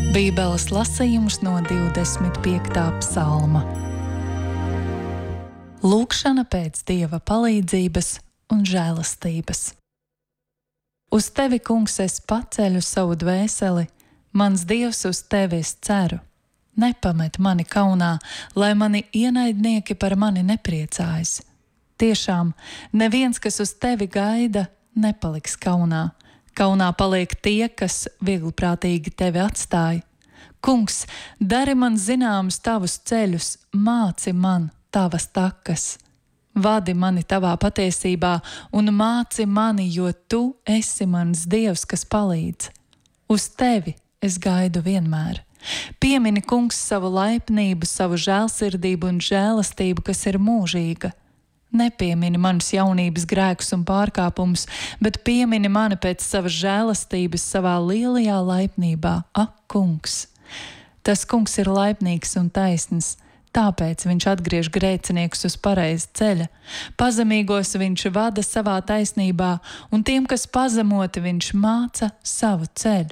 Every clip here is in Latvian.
Bībeles lasījums no 25. psalma. Lūkšana pēc Dieva palīdzības un žēlastības. Uz tevi, kungs, es paceļu savu dvēseli, mans Dievs, uz tevi es ceru. Nepamet mani kaunā, lai mani ienaidnieki par mani nepriecājas. Tiešām, neviens, kas uz tevi gaida, nepaliks kaunā. Kaunā paliek tie, kas viegliprātīgi tevi atstāja. Kungs, dari man zināmus tavus ceļus, māci man tavas takas. Vadi mani tavā patiesībā un māci mani, jo tu esi mans Dievs, kas palīdz. Uz tevi es gaidu vienmēr. Piemini, kungs, savu laipnību, savu žēlsirdību un žēlastību, kas ir mūžīga. Nepiemini manus jaunības grēkus un pārkāpumus, bet piemini mani pēc savas žēlastības savā lielajā laipnībā. Ak, kungs! Tas kungs ir laipnīgs un taisns, tāpēc viņš atgriež grēciniekus uz pareiza ceļa. Pazemīgos viņš vada savā taisnībā, un tiem, kas pazemoti, viņš māca savu ceļu.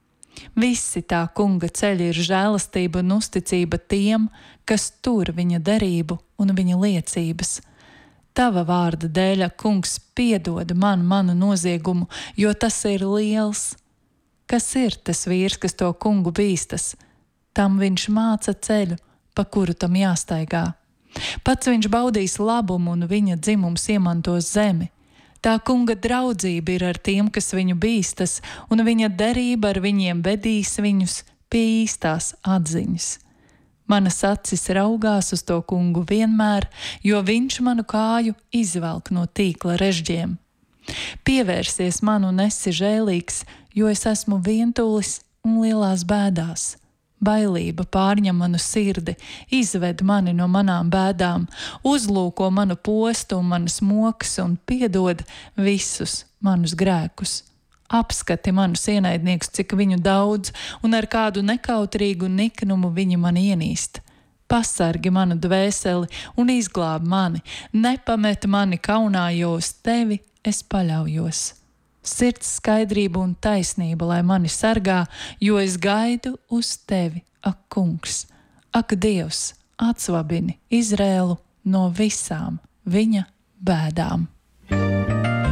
Visi tā kunga ceļi ir žēlastība un uzticība tiem, kas tur viņa derību un viņa liecības. Tava vārda dēļ, kungs, piedod manu noziegumu, jo tas ir liels. Kas ir tas vīrs, kas to kungu bīstas? Tam viņš māca ceļu, pa kuru tam jāstaigā. Pats viņš baudīs labumu un viņa dzimums iemantos zemi. Tā kunga draudzība ir ar tiem, kas viņu bīstas, un viņa derība ar viņiem vedīs viņus pie īstās atziņas. Manas acis raugās uz to kungu vienmēr, jo viņš manu kāju izvelk no tīkla režģiem. Pievērsies man un esi žēlīgs, jo es esmu vientulis un lielās bēdās. Bailība pārņem manu sirdi, izved mani no manām bēdām, uzlūko manu postu un manas mokas un piedod visus manus grēkus. Apskati manus ienaidniekus, cik viņu daudz, un ar kādu nekautrīgu niknumu viņi mani ienīst. Pasargi manu dvēseli un izglāb mani, nepamet mani kaunā, jo uz tevi es paļaujos. Sirds skaidrība un taisnība, lai mani sargā, jo es gaidu uz tevi, ak, kungs. Ak, Dievs, atsvabini Izrēlu no visām viņa bēdām.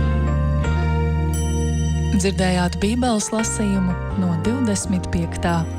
Dzirdējāt Bībeles lasījumu no 25.